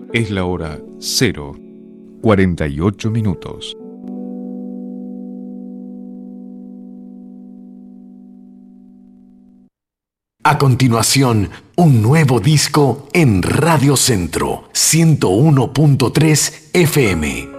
Es la hora 0:48. A continuación, un nuevo disco en Radio Centro 101.3 FM.